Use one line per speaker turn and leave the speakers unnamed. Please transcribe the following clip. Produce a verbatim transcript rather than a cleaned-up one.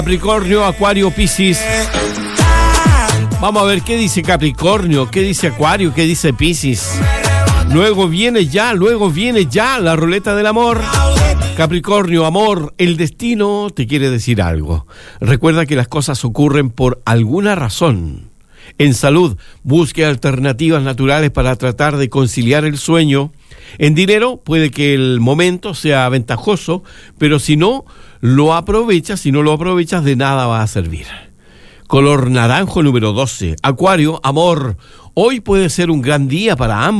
Capricornio, Acuario, Piscis. Vamos a ver qué dice Capricornio, qué dice Acuario, qué dice Piscis. Luego viene ya, luego viene ya la ruleta del amor. Capricornio, amor, el destino te quiere decir algo. Recuerda que las cosas ocurren por alguna razón. En salud, busque alternativas naturales para tratar de conciliar el sueño. En dinero, puede que el momento sea ventajoso, pero si no lo aprovechas, si no lo aprovechas, de nada va a servir. Color naranjo número doce. Acuario, amor, hoy puede ser un gran día para ambos.